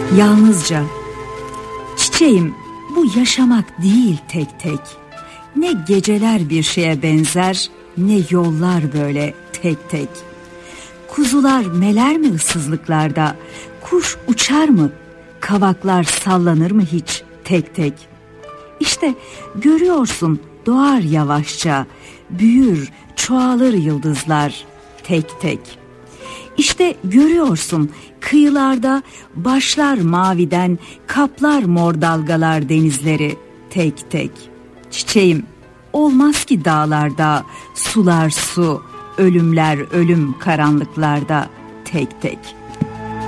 Yalnızca. Çiçeğim, bu yaşamak değil tek tek. Ne geceler bir şeye benzer, ne yollar böyle tek tek. Kuzular meler mi ıssızlıklarda, kuş uçar mı, kavaklar sallanır mı hiç tek tek. İşte görüyorsun doğar yavaşça, büyür, çoğalır yıldızlar tek tek. İşte görüyorsun kıyılarda başlar maviden, kaplar mor dalgalar denizleri tek tek. Çiçeğim, olmaz ki dağlarda, sular su, ölümler ölüm karanlıklarda tek tek.